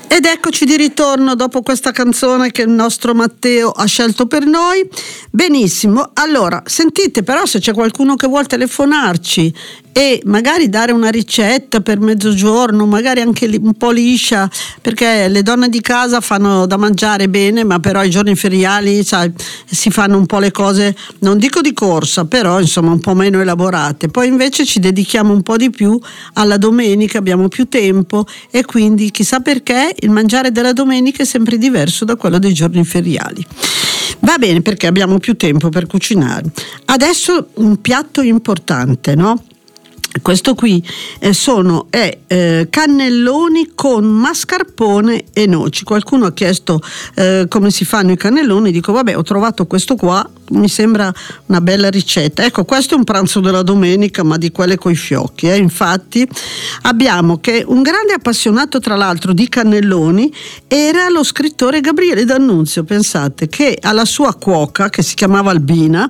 Ed eccoci di ritorno dopo questa canzone che il nostro Matteo ha scelto per noi. Benissimo, allora sentite, però se c'è qualcuno che vuol telefonarci e magari dare una ricetta per mezzogiorno, magari anche un po' liscia, perché le donne di casa fanno da mangiare bene, ma però i giorni feriali, sai, si fanno un po' le cose, non dico di corsa, però insomma un po' meno elaborate. Poi invece ci dedichiamo un po' di più alla domenica, abbiamo più tempo e quindi chissà perché il mangiare della domenica è sempre diverso da quello dei giorni feriali. Va bene, perché abbiamo più tempo per cucinare. Adesso un piatto importante, no? Questo qui sono cannelloni con mascarpone e noci. Qualcuno ha chiesto come si fanno i cannelloni, dico vabbè, ho trovato questo qua, mi sembra una bella ricetta. Ecco, questo è un pranzo della domenica, ma di quelle coi fiocchi, infatti abbiamo che un grande appassionato tra l'altro di cannelloni era lo scrittore Gabriele D'Annunzio. Pensate che alla sua cuoca, che si chiamava Albina,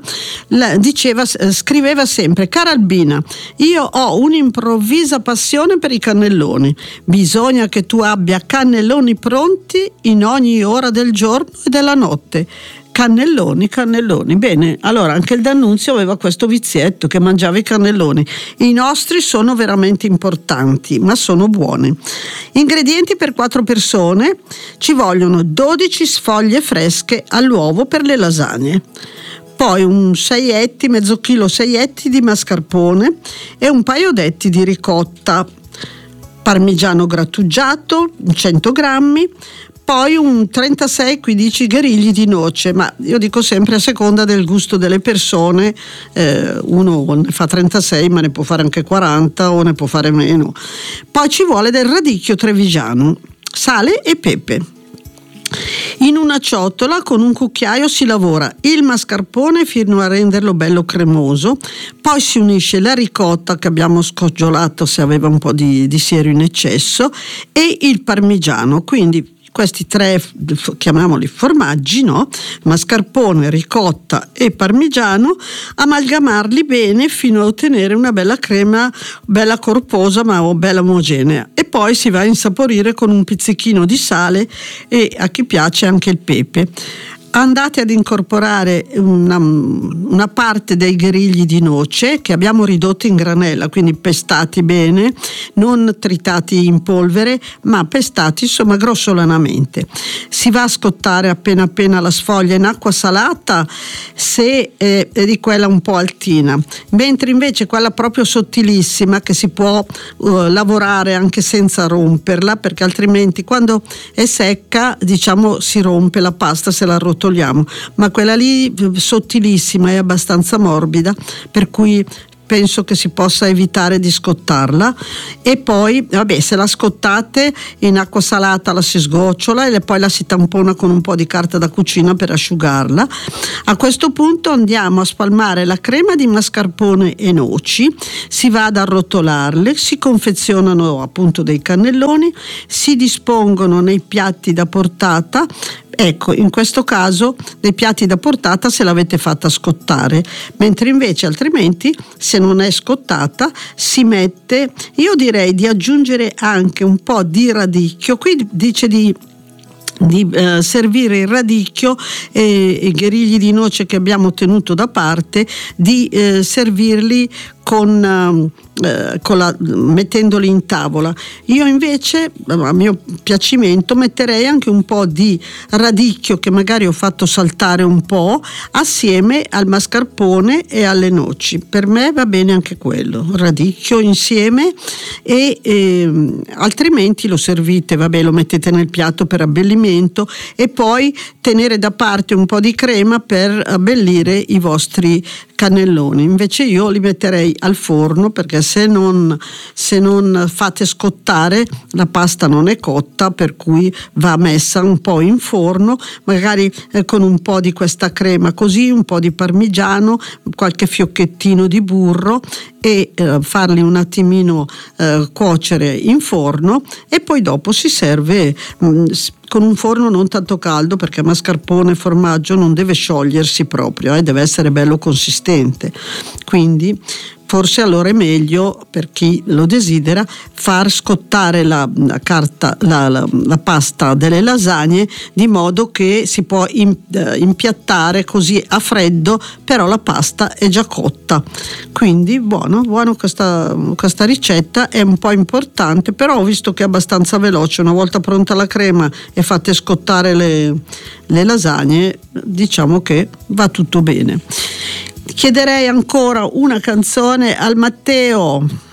scriveva sempre: cara Albina, io ho un'improvvisa passione per i cannelloni, bisogna che tu abbia cannelloni pronti in ogni ora del giorno e della notte. Cannelloni. Bene, allora anche il D'Annunzio aveva questo vizietto, che mangiava i cannelloni. I nostri sono veramente importanti, ma sono buoni. Ingredienti per 4 persone: ci vogliono 12 sfoglie fresche all'uovo per le lasagne, poi mezzo chilo seietti di mascarpone e un paio d'etti di ricotta, parmigiano grattugiato 100 grammi, poi 36-15 gherigli di noce, ma io dico sempre a seconda del gusto delle persone, uno ne fa 36 ma ne può fare anche 40 o ne può fare meno. Poi ci vuole del radicchio trevigiano, sale e pepe. In una ciotola con un cucchiaio si lavora il mascarpone fino a renderlo bello cremoso, poi si unisce la ricotta che abbiamo scoggiolato se aveva un po' di siero in eccesso e il parmigiano, quindi questi 3, chiamiamoli formaggi, no? Mascarpone, ricotta e parmigiano, amalgamarli bene fino a ottenere una bella crema, bella corposa ma bella omogenea, e poi si va a insaporire con un pizzichino di sale e a chi piace anche il pepe. Andate ad incorporare una parte dei gherigli di noce che abbiamo ridotto in granella, quindi pestati bene, non tritati in polvere, ma pestati insomma grossolanamente. Si va a scottare appena la sfoglia in acqua salata, se è di quella un po' altina, mentre invece quella proprio sottilissima, che si può lavorare anche senza romperla, perché altrimenti quando è secca, diciamo, si rompe la pasta se la arrotoliamo, ma quella lì sottilissima è abbastanza morbida, per cui penso che si possa evitare di scottarla. E poi vabbè, se la scottate in acqua salata la si sgocciola e poi la si tampona con un po' di carta da cucina per asciugarla. A questo punto andiamo a spalmare la crema di mascarpone e noci, si va ad arrotolarle, si confezionano appunto dei cannelloni, si dispongono nei piatti da portata. Ecco, in questo caso dei piatti da portata se l'avete fatta scottare, mentre invece altrimenti, se non è scottata, si mette, io direi di aggiungere anche un po' di radicchio. Qui dice di servire il radicchio e i gherigli di noce che abbiamo tenuto da parte, di servirli mettendoli in tavola. Io invece, a mio piacimento, metterei anche un po' di radicchio che magari ho fatto saltare un po' assieme al mascarpone e alle noci. Per me va bene anche quello, radicchio insieme, e altrimenti lo servite, lo mettete nel piatto per abbellimento, e poi tenere da parte un po' di crema per abbellire i vostri cannelloni. Invece io li metterei al forno, perché se non fate scottare la pasta non è cotta, per cui va messa un po' in forno, magari con un po' di questa crema così, un po' di parmigiano, qualche fiocchettino di burro, e farli un attimino cuocere in forno, e poi dopo si serve con un forno non tanto caldo, perché mascarpone e formaggio non deve sciogliersi proprio, deve essere bello consistente, quindi forse allora è meglio, per chi lo desidera, far scottare la pasta delle lasagne, di modo che si può impiattare così a freddo, però la pasta è già cotta. Quindi buono questa ricetta, è un po' importante, però ho visto che è abbastanza veloce. Una volta pronta la crema e fatte scottare le lasagne, diciamo che va tutto bene. Chiederei ancora una canzone al Matteo.